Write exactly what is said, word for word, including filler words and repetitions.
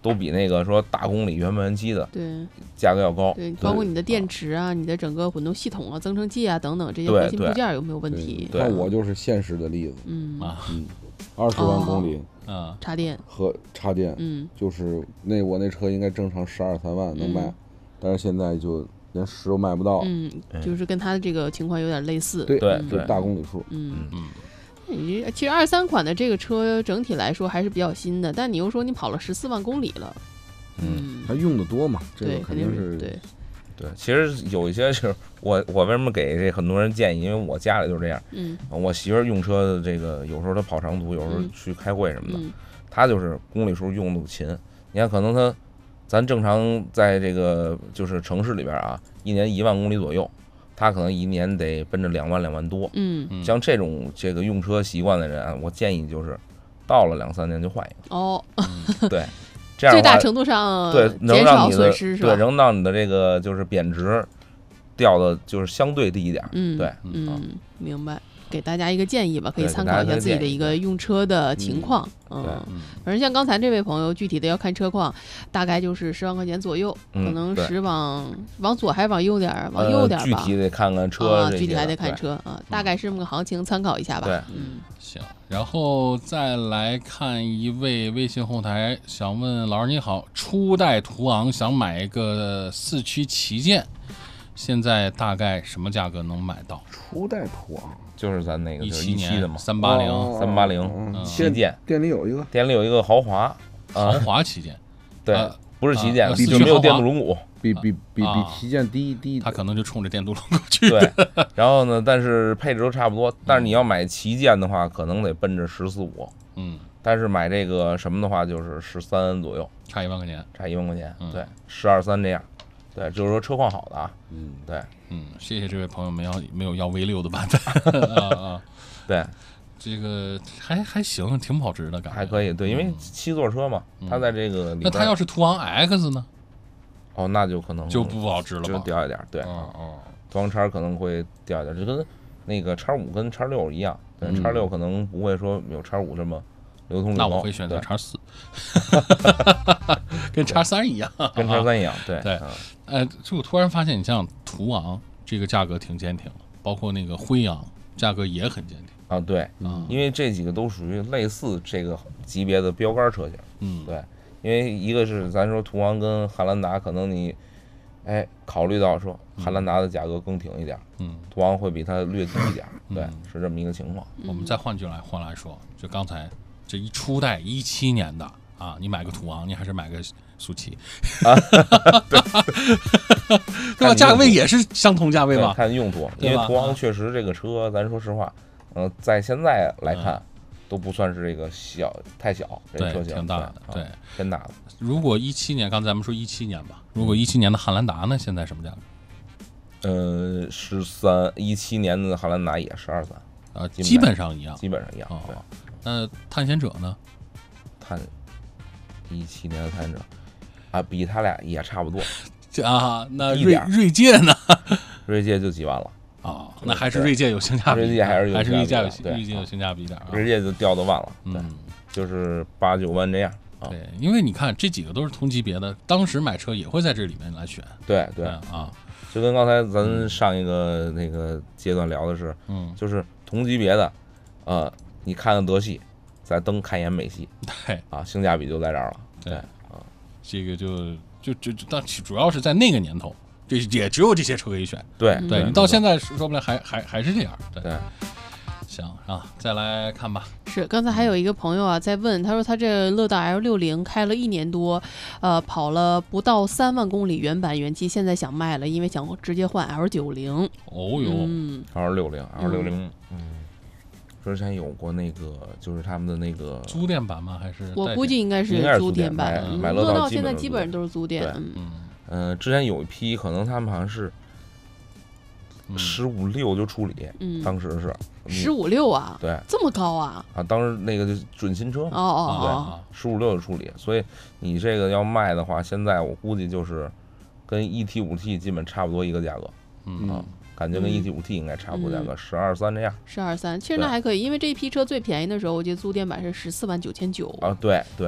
都比那个说大公里原版机的对价格要高。 对，包括你的电池啊、你的整个混动系统啊、增程器啊等等这些核心部件有没有问题？ 那我就是现实的例子。 嗯啊，嗯，二十万公里， 啊， 插电和插电， 嗯， 就是那我那车应该正常十二三万能卖，但是现在就连十都卖不到。 嗯，就是跟它的这个情况有点类似。 对对对，大公里数。 嗯嗯。 你其实二三款的这个车整体来说还是比较新的，但你又说你跑了十四万公里了， 嗯，它用的多嘛，这个肯定是对对。其实有一些是我我为什么给这很多人建议，因为我家里就是这样， 嗯， 我媳妇儿用车的这个有时候她跑长途，有时候去开会什么的， 嗯、 她就是公里数用的勤。你看，可能她咱正常在这个就是城市里边啊，一年一万公里左右。他可能一年得奔着两万两万多， 嗯， 像这种这个用车习惯的人啊，我建议就是到了两三年就换一个。 哦， 对，这样最大程度上对能让你的对能让你的这个就是贬值掉的就是相对低一点。 嗯， 对， 嗯，啊、明白。给大家一个建议吧，可以参考一下自己的一个用车的情况。嗯，反正像刚才这位朋友，具体的要看车况，大概就是十万块钱左右， 嗯、 可能十往往左还是往右点儿，往右点吧。 呃、具体得看看车、 啊，具体还得看车啊，大概是这么个行情，参考一下吧。 对， 嗯， 行。然后再来看一位微信后台，想问老师你好，初代途昂想买一个四驱旗舰，现在大概什么价格能买到？ 初代途昂。 就是咱那个一七年的嘛， 三八零三八零旗舰， 店里有一个， 店里有一个豪华， 豪华旗舰， 对，不是旗舰， 比就没有电镀轮毂， 比比比比旗舰低低， 他可能就冲着电镀轮毂去。 对，然后呢，但是配置都差不多，但是你要买旗舰的话，可能得奔着十四五， 嗯， 但是买这个什么的话，就是十三左右， 差一万块钱， 差一万块钱，对，十二三这样。对，就是说车况好的啊， 嗯， 对， 嗯，谢谢这位朋友没要没有要 V 六的版本啊啊， 对， 这个还还行，挺保值的感觉， 还可以，对，因为七座车嘛， 嗯、 它在这个里那它要是途昂 X 呢？ 哦，那就可能就不保值了吧， 就掉一点，对， 哦哦， 途昂叉可能会掉一点，就跟那个叉五跟叉六一样，对，叉六可能不会说有叉五这么流通率高， 那我会选择叉四，跟叉三一样， 跟叉三一样，对对。呃，就我突然发现，你像途昂这个价格挺坚挺了，包括那个辉昂价格也很坚挺啊。对， 嗯， 因为这几个都属于类似这个级别的标杆车型。 嗯， 对，因为一个是咱说途昂跟汉兰达，可能你哎考虑到说汉兰达的价格更挺一点， 嗯， 途昂会比它略低一点， 嗯、 对，是这么一个情况。 我们再换句来换来说，就刚才这一初代一七年的啊，你买个途昂，你还是买个速七，啊，对吧？价位也是相同价位吧？ 看用途，因为途昂确实这个车，咱说实话，嗯、呃，在现在来看、嗯、都不算是这个小太小，这个车型挺大的，对， 偏大的。 如果一七年，刚才咱们说一七年吧，如果一七年的汉兰达呢，现在什么价格？呃，十三，一七年的汉兰达也十二三， 啊，基本上一样， 基本上一样。 哦、 对， 那探险者呢？ 探一七年的探险者。啊，比他俩也差不多啊。那锐锐界呢？ 锐界就几万了啊、哦，那还是锐界有性价比， 锐界还是有还是锐界有对锐界有性价比点啊。 锐界就掉到万了，对， 嗯， 就是八九万这样。啊、 对，因为你看这几个都是同级别的，当时买车也会在这里面来选。 对对啊， 就跟刚才咱上一个那个阶段聊的是， 嗯， 就是同级别的，呃，你看看德系，再登看一眼美系， 对啊，性价比就在这儿了， 对。这个就就就就，但主要是在那个年头，这也只有这些车可以选。 对， 对你到现在说不定还还还是这样。对， 对行啊，再来看吧。 是，刚才还有一个朋友啊在问，他说他这乐道 L 六零 开了一年多，呃，跑了不到三万公里原版原漆，现在想卖了，因为想直接换 L 九零。 哦哟， 嗯 ，L 六零 ，L 六零，嗯。之前有过那个，就是他们的那个租店版吗？还是我估计应该是租店版。 买买乐道现在基本上都是租店。 嗯， 呃，之前有一批可能他们好像是十五六就处理， 嗯， 当时是十五六啊， 对， 这么高啊？ 啊，当时那个就准新车， 哦哦哦，十五六就处理，所以你这个要卖的话，现在我估计就是跟 E T 五 T 基本差不多一个价格， 嗯啊。感觉跟 E T 五 T 应该差不多价格，十二三这样。 十二三，其实那还可以，因为这一批车最便宜的时候，我记得租店版是十四万九千九啊，对对